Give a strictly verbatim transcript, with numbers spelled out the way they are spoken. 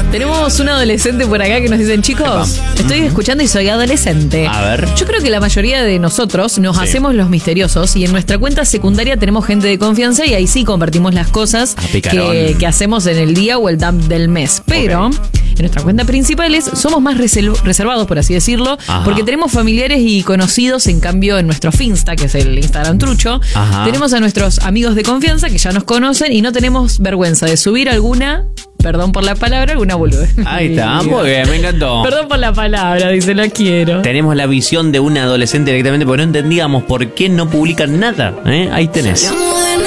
Tenemos un adolescente por acá que nos dicen, chicos, Epa. estoy escuchando y soy adolescente. A ver. Yo creo que la mayoría de nosotros nos sí. hacemos los misteriosos y en nuestra cuenta secundaria tenemos gente de confianza y ahí sí compartimos las cosas que, que hacemos en el día o el dump del mes. Pero okay. en nuestra cuenta principales somos más reservados, por así decirlo, Ajá. porque tenemos familiares y conocidos. En cambio, en nuestro Finsta, que es el Instagram trucho, Ajá. tenemos a nuestros amigos de confianza que ya nos conocen y no tenemos vergüenza de subir alguna... Perdón por la palabra, alguna boludez. Ahí está, muy bien, me encantó. Perdón por la palabra, dice, la quiero. Tenemos la visión de un adolescente directamente porque no entendíamos por qué no publican nada. ¿eh? Ahí tenés.